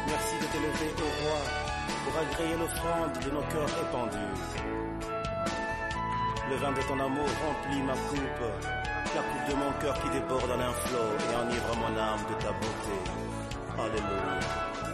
Merci de t'élever au roi pour agréer l'offrande de nos cœurs répandus. Le vin de ton amour remplit ma coupe, la coupe de mon cœur qui déborde en un flot et enivre mon âme de ta beauté. Alléluia.